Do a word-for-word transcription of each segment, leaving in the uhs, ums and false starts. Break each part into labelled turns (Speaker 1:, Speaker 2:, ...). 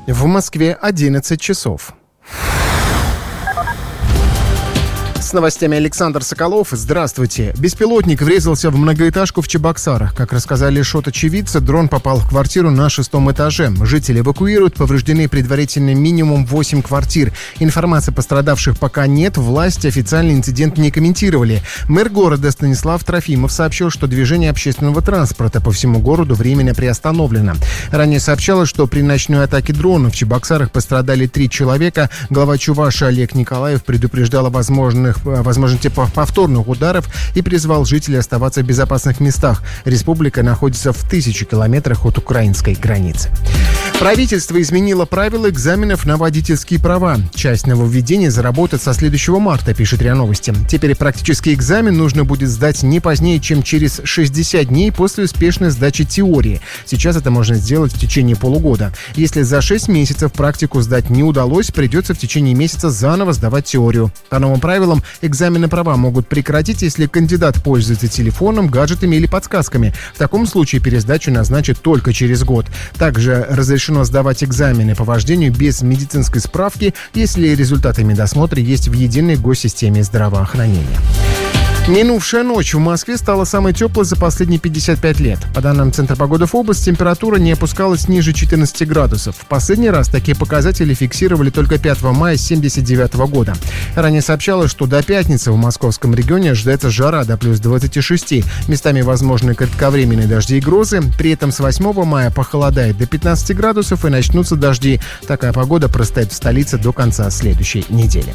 Speaker 1: В Москве одиннадцать часов. С новостями Александр Соколов. Здравствуйте. Беспилотник врезался в многоэтажку в Чебоксарах. Как рассказали шот-очевидцы, дрон попал в квартиру на шестом этаже. Жители эвакуируют, повреждены предварительно минимум восемь квартир. Информации пострадавших пока нет, власти официальный инцидент не комментировали. Мэр города Станислав Трофимов сообщил, что движение общественного транспорта по всему городу временно приостановлено. Ранее сообщалось, что при ночной атаке дрона в Чебоксарах пострадали три человека. Глава Чувашии Олег Николаев предупреждал о возможных возможности повторных ударов и призвал жителей оставаться в безопасных местах. Республика находится в тысячи километрах от украинской границы. Правительство изменило правила экзаменов на водительские права. Часть нововведений заработает со следующего марта, пишет РИА Новости. Теперь практический экзамен нужно будет сдать не позднее, чем через шестьдесят дней после успешной сдачи теории. Сейчас это можно сделать в течение полугода. Если за шесть месяцев практику сдать не удалось, придется в течение месяца заново сдавать теорию. По новым правилам, экзамены права могут прекратить, если кандидат пользуется телефоном, гаджетами или подсказками. В таком случае пересдачу назначат только через год. Также разрешено сдавать экзамены по вождению без медицинской справки, если результаты медосмотра есть в единой госсистеме здравоохранения. Минувшая ночь в Москве стала самой теплой за последние пятьдесят пять лет. По данным Центра погоды ФОБОС, температура не опускалась ниже четырнадцати градусов. В последний раз такие показатели фиксировали только пятого мая тысяча девятьсот семьдесят девятого года. Ранее сообщалось, что до пятницы в московском регионе ожидается жара до плюс двадцати шести. Местами возможны кратковременные дожди и грозы. При этом с восьмого мая похолодает до пятнадцати градусов и начнутся дожди. Такая погода простоит в столице до конца следующей недели.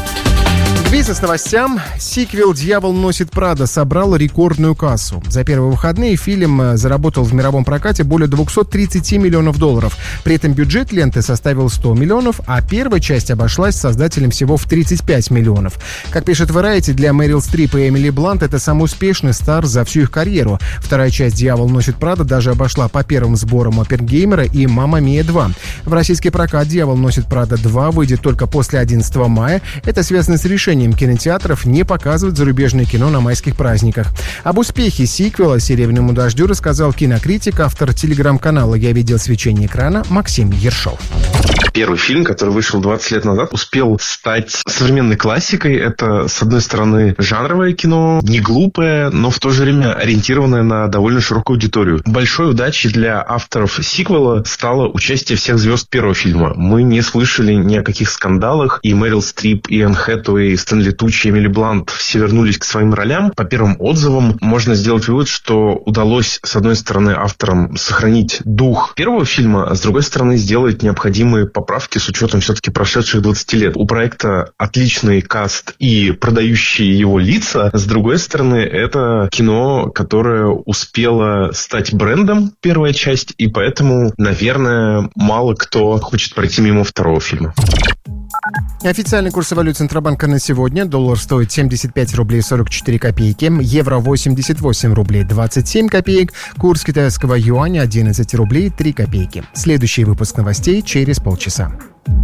Speaker 1: К бизнес-новостям. Сиквел «Дьявол носит Прада» собрал рекордную кассу. За первые выходные фильм заработал в мировом прокате более двухсот тридцати миллионов долларов. При этом бюджет ленты составил сто миллионов, а первая часть обошлась создателям всего в тридцать пять миллионов. Как пишет Variety, для Мэрил Стрип и Эмили Блант это самый успешный старт за всю их карьеру. Вторая часть «Дьявол носит Прада» даже обошла по первым сборам «Оппенгеймера» и «Мамма Мия два». В российский прокат «Дьявол носит Прада два» выйдет только после одиннадцатого мая. Это связано с решением кинотеатров не показывать зарубежное кино на майских праздниках. Об успехе сиквела «Серебряному дождю» рассказал кинокритик, автор телеграм-канала «Я видел свечение экрана» Максим Ершов.
Speaker 2: Первый фильм, который вышел двадцать лет назад, успел стать современной классикой. Это, с одной стороны, жанровое кино, не глупое, но в то же время ориентированное на довольно широкую аудиторию. Большой удачей для авторов сиквела стало участие всех звезд первого фильма. Мы не слышали ни о каких скандалах, и Мэрил Стрип, и Энн Хэтэуэй, и Стэнли Туччи, и Эмили Блант все вернулись к своим ролям. По первым отзывам можно сделать вывод, что удалось, с одной стороны, авторам сохранить дух первого фильма, а с другой стороны, сделать необходимые поправки с учетом все-таки прошедших двадцати лет. У проекта отличный каст и продающие его лица. С другой стороны, это кино, которое успело стать брендом, первая часть, и поэтому, наверное, мало кто хочет пройти мимо второго фильма.
Speaker 1: Официальный курс валют Центробанка на сегодня. Доллар стоит семьдесят пять рублей сорок четыре копейки. Евро восемьдесят восемь рублей двадцать семь копеек. Курс китайского юаня одиннадцать рублей три копейки. Следующий выпуск новостей через полчаса.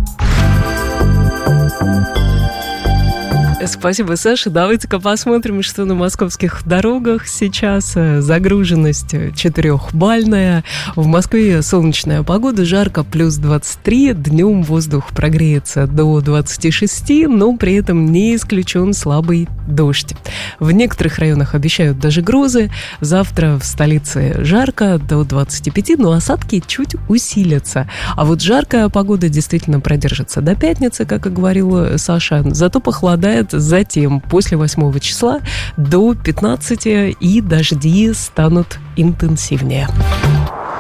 Speaker 3: Спасибо, Саша. Давайте-ка посмотрим, что на московских дорогах сейчас. Загруженность четырехбальная. В Москве солнечная погода, жарко плюс двадцать три. Днем воздух прогреется до двадцати шести, но при этом не исключен слабый дождь. В некоторых районах обещают даже грозы. Завтра в столице жарко до двадцати пяти, но осадки чуть усилятся. А вот жаркая погода действительно продержится до пятницы, как и говорил Саша. Зато похолодает затем, после восьмого числа до пятнадцати, и дожди станут интенсивнее.